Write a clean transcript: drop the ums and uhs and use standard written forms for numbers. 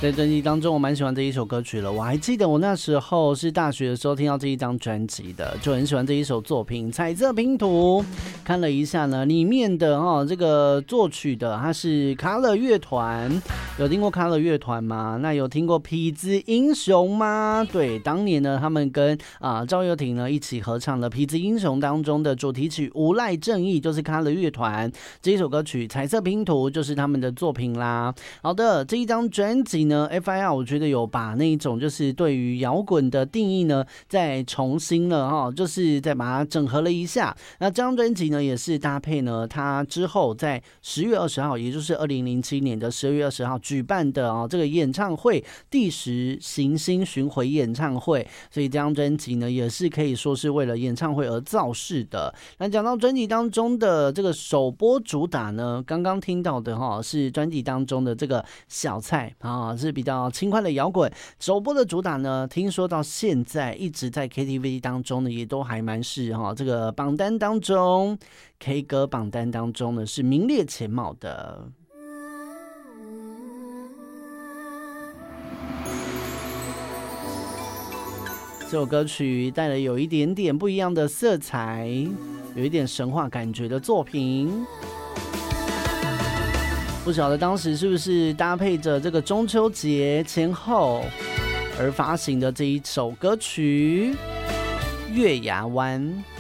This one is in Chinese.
在专辑当中我蛮喜欢这一首歌曲了，我还记得我那时候是大学的时候听到这一张专辑的，就很喜欢这一首作品《彩色拼图》。看了一下呢，里面的这个作曲的它是卡勒乐团，有听过卡勒乐团吗？那有听过痞子英雄吗？对，当年呢他们跟赵又廷呢一起合唱了痞子英雄当中的主题曲《无赖正义》，就是卡勒乐团这一首歌曲《彩色拼图》就是他们的作品啦。好的，这一张专辑呢 FIR 我觉得有把那一种就是对于摇滚的定义呢再重新了就是再把它整合了一下。那这张专辑呢也是搭配呢他之后在10月20号，也就是2007年的12月20号举办的这个演唱会第10行星巡回演唱会，所以这张专辑呢也是可以说是为了演唱会而造势的。那讲到专辑当中的这个首播主打呢，刚刚听到的是专辑当中的这个小菜是比较轻快的摇滚。首播的主打呢，听说到现在一直在 KTV 当中呢也都还蛮是这个榜单当中 K 歌榜单当中呢是名列前茅的。这首歌曲带了有一点点不一样的色彩，有一点神话感觉的作品。不晓得当时是不是搭配着这个中秋节前后而发行的这一首歌曲《月牙湾》。